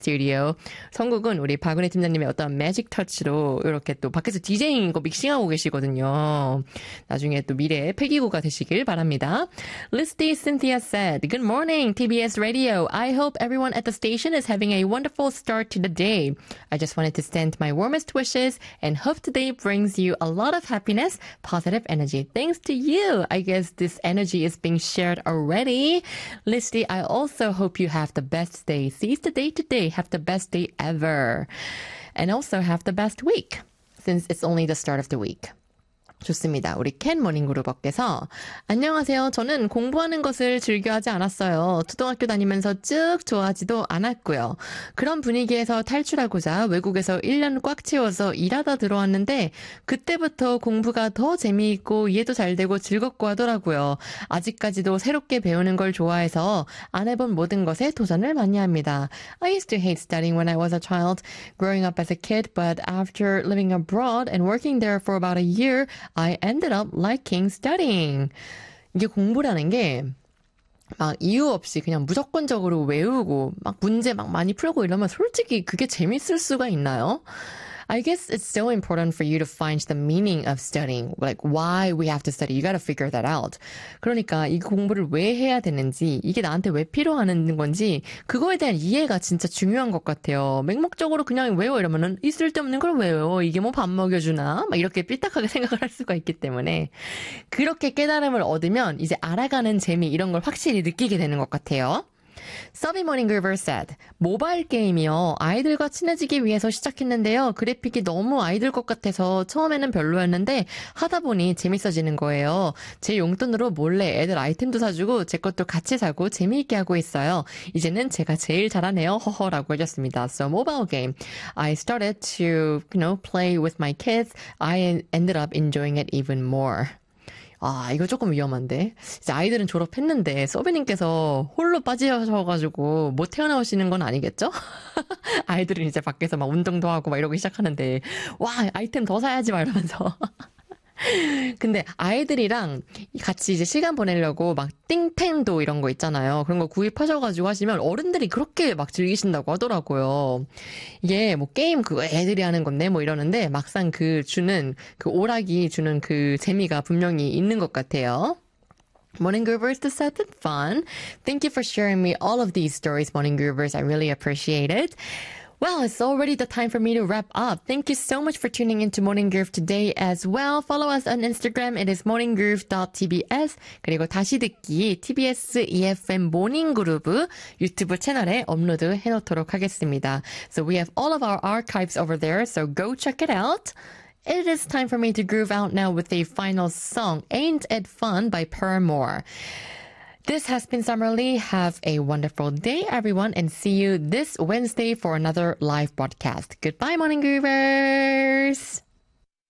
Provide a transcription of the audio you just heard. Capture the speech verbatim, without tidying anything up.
studio. 선곡은 우리 박은혜 팀장님의 어떤 매직 터치로 이렇게 또 밖에서 디제잉 거 믹싱하고 계시거든요. 나중에 또 미래의 패기구가 되시길 바랍니다. Listy Cynthia said, Good morning, 티비에스 Radio. I hope everyone at the station is having a wonderful start to the day. I just wanted to send my warmest wishes and hope today brings you a lot of happiness, positive energy. Thanks to you. I guess this energy is being shared already. Listy, I also hope you have the best day. Seize the day today. Have the best day ever. And also have the best week, since it's only the start of the week. 좋습니다. 우리 캔 모닝그룹업께서 안녕하세요. 저는 공부하는 것을 즐겨하지 않았어요. 초등학교 다니면서 쭉 좋아하지도 않았고요. 그런 분위기에서 탈출하고자 외국에서 일 년 꽉 채워서 일하다 들어왔는데 그때부터 공부가 더 재미있고 이해도 잘 되고 즐겁고 하더라고요. 아직까지도 새롭게 배우는 걸 좋아해서 안 해본 모든 것에 도전을 많이 합니다. I used to hate studying when I was a child, growing up as a kid, but after living abroad and working there for about a year, I ended up liking studying. 이게 공부라는 게 막 이유 없이 그냥 무조건적으로 외우고 막 문제 막 많이 풀고 이러면 솔직히 그게 재밌을 수가 있나요? I guess it's so important for you to find the meaning of studying, like why we have to study. You got to figure that out. 그러니까 이 공부를 왜 해야 되는지, 이게 나한테 왜 필요한 건지 그거에 대한 이해가 진짜 중요한 것 같아요. 맹목적으로 그냥 외워 이러면은 이 쓸데없는 걸 외워. 이게 뭐 밥 먹여주나? 막 이렇게 삐딱하게 생각을 할 수가 있기 때문에 그렇게 깨달음을 얻으면 이제 알아가는 재미 이런 걸 확실히 느끼게 되는 것 같아요. Subby Morning Groover said, 모바일 게임이요. 아이들과 친해지기 위해서 시작했는데요. 그래픽이 너무 아이들 것 같아서 처음에는 별로였는데 하다 보니 재밌어지는 거예요. 제 용돈으로 몰래 애들 아이템도 사주고 제 것도 같이 사고 재미있게 하고 있어요. 이제는 제가 제일 잘하네요. 허허라고 해줬습니다. So mobile game. I started to, you know, play with my kids. I ended up enjoying it even more. 아, 이거 조금 위험한데. 이제 아이들은 졸업했는데 서비님께서 홀로 빠지셔가지고 못 태어나오시는 건 아니겠죠? 아이들은 이제 밖에서 막 운동도 하고 막 이러고 시작하는데 와, 아이템 더 사야지 막 이러면서. 근데 아이들이랑 같이 이제 시간 보내려고 막 띵텐도 이런 거 있잖아요. 그런 거 구입하셔가지고 하시면 어른들이 그렇게 막 즐기신다고 하더라고요. 이게 뭐 게임 그거 애들이 하는 건데 뭐 이러는데 막상 그 주는 그 오락이 주는 그 재미가 분명히 있는 것 같아요. Morning Groovers, this has been fun. Thank you for sharing me all of these stories, Morning Groovers. I really appreciate it. Well, it's already the time for me to wrap up. Thank you so much for tuning into Morning Groove today as well. Follow us on Instagram. It is morninggroove dot t b s. 그리고 다시 듣기 티비에스 이에프엠 모닝 그루브 유튜브 채널에 업로드 해놓도록 하겠습니다. So we have all of our archives over there, so go check it out. It is time for me to groove out now with a final song, Ain't It Fun by Paramore. This has been Summer Lee. Have a wonderful day, everyone, and see you this Wednesday for another live broadcast. Goodbye, Morning Groovers!